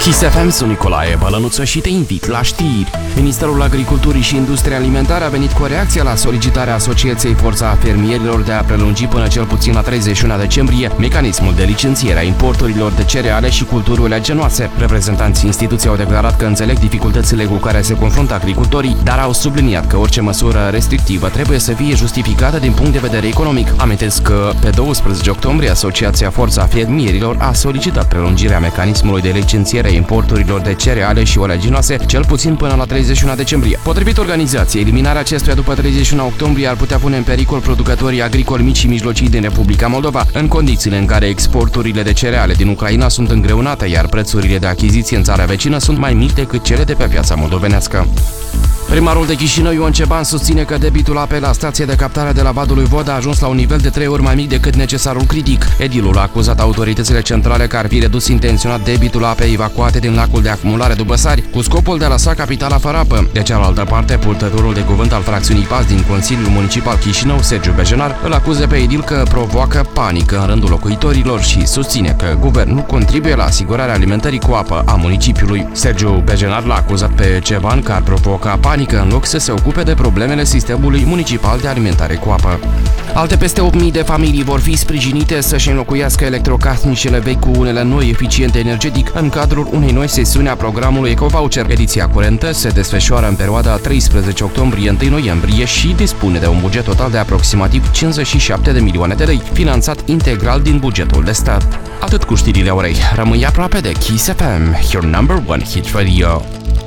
Kiss FM, sunt Nicolae Bălănuță și te invit la știri. Ministerul Agriculturii și Industriei Alimentare a venit cu o reacție la solicitarea Asociației Forța Fermierilor de a prelungi până cel puțin la 31 decembrie mecanismul de licențiere a importurilor de cereale și culturi oleaginoase. Reprezentanții instituției au declarat că înțeleg dificultățile cu care se confruntă agricultorii, dar au subliniat că orice măsură restrictivă trebuie să fie justificată din punct de vedere economic. Amintesc că pe 12 octombrie Asociația Forța Fermierilor a solicitat prelungirea mecanismului de licențiere a importurilor de cereale și oleaginoase cel puțin până la 31 decembrie. Potrivit organizației, eliminarea acestuia după 31 octombrie ar putea pune în pericol producătorii agricoli mici și mijlocii din Republica Moldova, în condițiile în care exporturile de cereale din Ucraina sunt îngreunate, iar prețurile de achiziție în țara vecină sunt mai mici decât cele de pe piața moldovenească. Primarul de Chișinău, Ion Ceban, susține că debitul apei la stația de captare de la Vadul lui Vod a ajuns la un nivel de 3 ori mai mic decât necesarul critic. Edilul a acuzat autoritățile centrale că ar fi redus intenționat debitul apei evacuate din lacul de acumulare Dubăsari, cu scopul de a lăsa capitala fără apă. De cealaltă parte, purtătorul de cuvânt al fracțiunii PAS din Consiliul Municipal Chișinău, Sergiu Bejenar, îl acuză pe edil că provoacă panică în rândul locuitorilor și susține că guvernul contribuie la asigurarea alimentării cu apă a municipiului. Sergiu Bejenar l-a acuzat pe Ceban că ar provoca panică în loc să se ocupe de problemele sistemului municipal de alimentare cu apă. Alte peste 8.000 de familii vor fi sprijinite să-și înlocuiască electrocasnicele vechi cu unele noi eficiente energetic în cadrul unei noi sesiuni a programului EcoVoucher. Ediția curentă se desfășoară în perioada 13 octombrie-1 noiembrie și dispune de un buget total de aproximativ 57 de milioane de lei, finanțat integral din bugetul de stat. Atât cu știrile orei. Rămâi aproape de Kiss FM, your number one hit radio.